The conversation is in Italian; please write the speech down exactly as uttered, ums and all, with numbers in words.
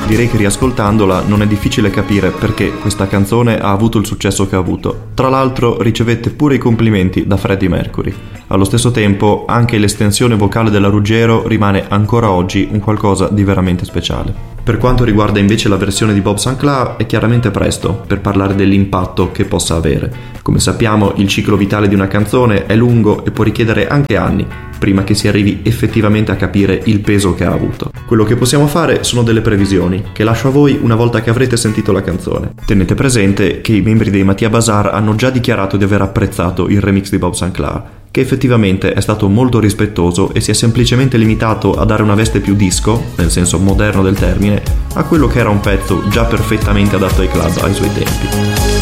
Direi che riascoltandola non è difficile capire perché questa canzone ha avuto il successo che ha avuto. Tra l'altro ricevette pure i complimenti da Freddie Mercury. Allo stesso tempo anche l'estensione vocale della Ruggiero rimane ancora oggi un qualcosa di veramente speciale. Per quanto riguarda invece la versione di Bob Sinclair, è chiaramente presto per parlare dell'impatto che possa avere. Come sappiamo, il ciclo vitale di una canzone è lungo e può richiedere anche anni prima che si arrivi effettivamente a capire il peso che ha avuto. Quello che possiamo fare sono delle previsioni, che lascio a voi una volta che avrete sentito la canzone. Tenete presente che i membri dei Matia Bazar hanno già dichiarato di aver apprezzato il remix di Bob Sinclair, che effettivamente è stato molto rispettoso e si è semplicemente limitato a dare una veste più disco, nel senso moderno del termine, a quello che era un pezzo già perfettamente adatto ai club ai suoi tempi.